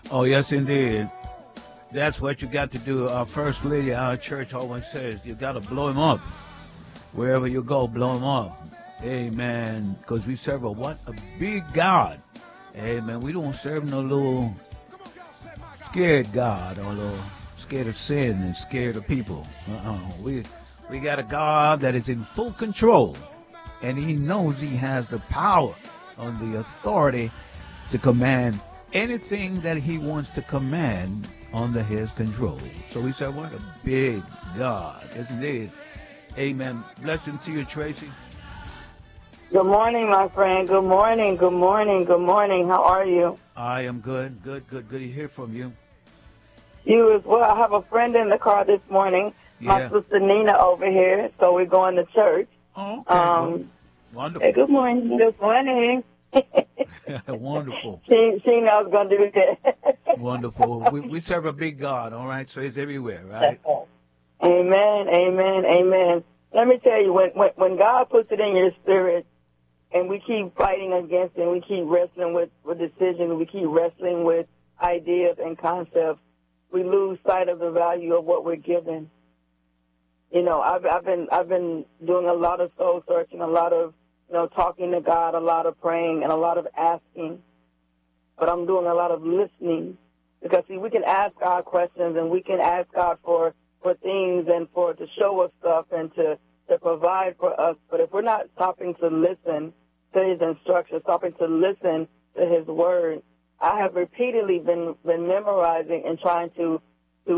Oh, yes, indeed. That's what you got to do. Our First Lady, our church always says, you got to blow him up. Wherever you go, blow him up. Amen. Because we serve a what? A big God. Amen. We don't serve no little scared God or little scared of sin and scared of people. We got a God that is in full control. And he knows he has the power and the authority to command anything that he wants to command under his control. So we say, what a big God. Yes, indeed. Amen. Blessing to you, Tracy. Good morning, my friend. Good morning, good morning, good morning. How are you? I am good. Good to hear from you. You as well. I have a friend in the car this morning. My sister Nina over here. So we're going to church. Oh, okay. Wonderful. Hey, good morning. Good morning. Wonderful. She knows going to do that. Wonderful. We serve a big God, all right? So he's everywhere, right? Amen, amen, amen. Let me tell you, when God puts it in your spirit and we keep fighting against it, and we keep wrestling with decisions, we keep wrestling with ideas and concepts, we lose sight of the value of what we're given. You know, I've been doing a lot of soul searching, a lot of, talking to God, a lot of praying, and a lot of asking. But I'm doing a lot of listening because, see, we can ask God questions and we can ask God for things and to show us stuff and to provide for us. But if we're not stopping to listen to his instructions, stopping to listen to his word, I have repeatedly been memorizing and trying to